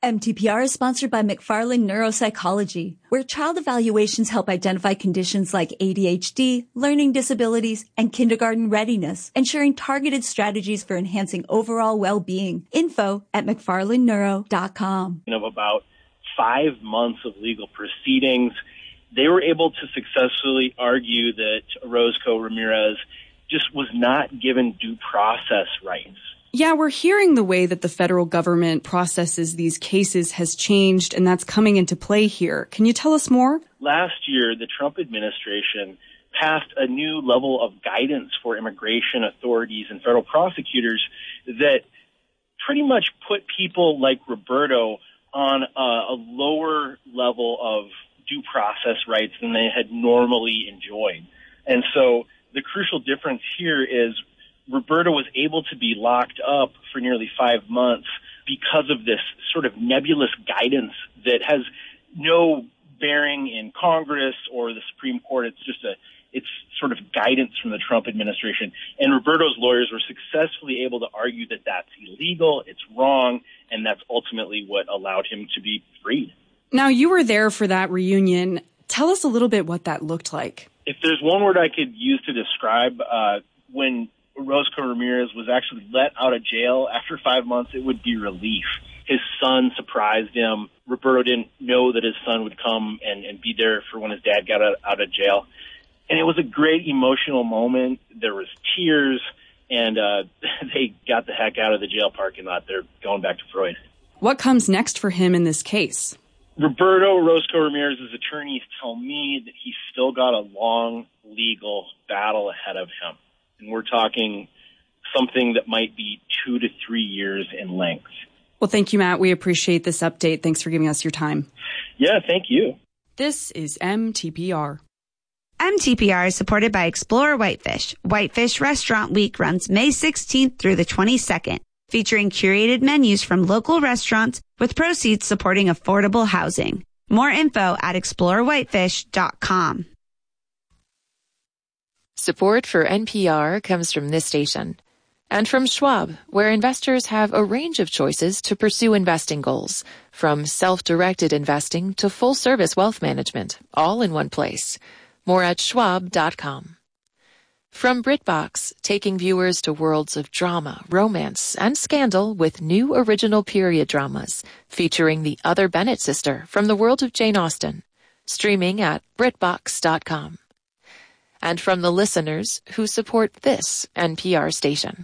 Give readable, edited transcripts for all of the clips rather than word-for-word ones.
MTPR is sponsored by McFarland Neuropsychology, where child evaluations help identify conditions like ADHD, learning disabilities, and kindergarten readiness, ensuring targeted strategies for enhancing overall well-being. Info at McFarlandNeuro.com. Of about 5 months of legal proceedings, they were able to successfully argue that Orozco Ramirez just was not given due process rights. Yeah, we're hearing the way that the federal government processes these cases has changed, and that's coming into play here. Can you tell us more? Last year, the Trump administration passed a new level of guidance for immigration authorities and federal prosecutors that pretty much put people like Roberto on a lower level of due process rights than they had normally enjoyed. And so the crucial difference here is Roberto was able to be locked up for nearly 5 months because of this sort of nebulous guidance that has no bearing in Congress or the Supreme Court. It's sort of guidance from the Trump administration. And Roberto's lawyers were successfully able to argue that that's illegal, it's wrong, and that's ultimately what allowed him to be freed. Now, you were there for that reunion. Tell us a little bit what that looked like. If there's one word I could use to describe when Orozco Ramirez was actually let out of jail after 5 months, it would be relief. His son surprised him. Roberto didn't know that his son would come and be there for when his dad got out of jail. And it was a great emotional moment. There was tears, and they got the heck out of the jail parking lot. They're going back to Freud. What comes next for him in this case? Roberto Orozco Ramirez's attorneys tell me that he's still got a long legal battle ahead of him. And we're talking something that might be 2 to 3 years in length. Well, thank you, Matt. We appreciate this update. Thanks for giving us your time. Yeah, thank you. This is MTPR. MTPR is supported by Explore Whitefish. Whitefish Restaurant Week runs May 16th through the 22nd, featuring curated menus from local restaurants with proceeds supporting affordable housing. More info at explorewhitefish.com. Support for NPR comes from this station and from Schwab, where investors have a range of choices to pursue investing goals, from self-directed investing to full-service wealth management, all in one place. More at schwab.com. From BritBox, taking viewers to worlds of drama, romance, and scandal with new original period dramas featuring the other Bennett sister from the world of Jane Austen. Streaming at BritBox.com. And from the listeners who support this NPR station.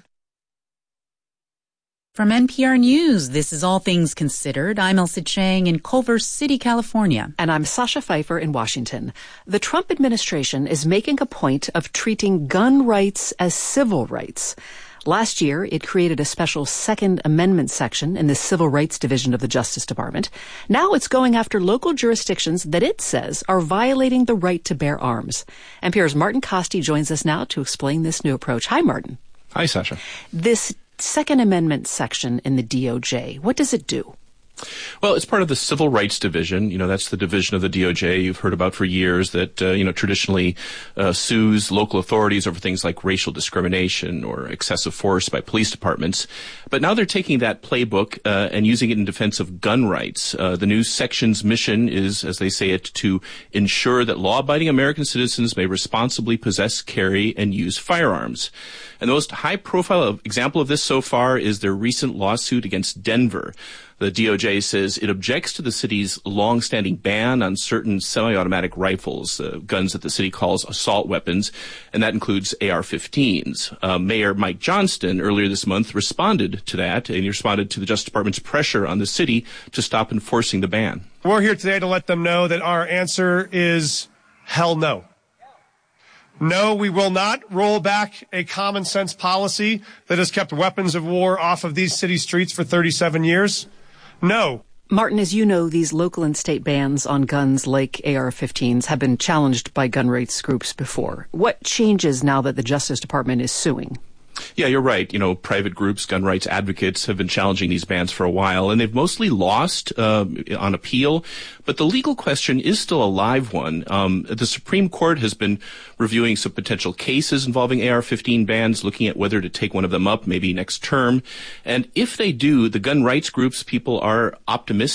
From NPR News, this is All Things Considered. I'm Elsa Chang in Culver City, California. And I'm Sasha Pfeiffer in Washington. The Trump administration is making a point of treating gun rights as civil rights. Last year, it created a special Second Amendment section in the Civil Rights Division of the Justice Department. Now it's going after local jurisdictions that it says are violating the right to bear arms. NPR's Martin Costi joins us now to explain this new approach. Hi, Martin. Hi, Sasha. This Second Amendment section in the DOJ, what does it do? Well, it's part of the Civil Rights Division. You know, that's the division of the DOJ you've heard about for years that, traditionally sues local authorities over things like racial discrimination or excessive force by police departments. But now they're taking that playbook and using it in defense of gun rights. The new section's mission is, as they say it, to ensure that law-abiding American citizens may responsibly possess, carry, and use firearms. And the most high-profile example of this so far is their recent lawsuit against Denver. The DOJ says it objects to the city's long-standing ban on certain semi-automatic rifles, guns that the city calls assault weapons, and that includes AR-15s. Mayor Mike Johnston earlier this month responded to that, and he responded to the Justice Department's pressure on the city to stop enforcing the ban. We're here today to let them know that our answer is hell no. No, we will not roll back a common sense policy that has kept weapons of war off of these city streets for 37 years. No. Martin, as you know, these local and state bans on guns like AR-15s have been challenged by gun rights groups before. What changes now that the Justice Department is suing? Yeah, you're right. You know, private groups, gun rights advocates have been challenging these bans for a while, and they've mostly lost on appeal. But the legal question is still a live one. The Supreme Court has been reviewing some potential cases involving AR-15 bans, looking at whether to take one of them up maybe next term. And if they do, the gun rights groups, people are optimistic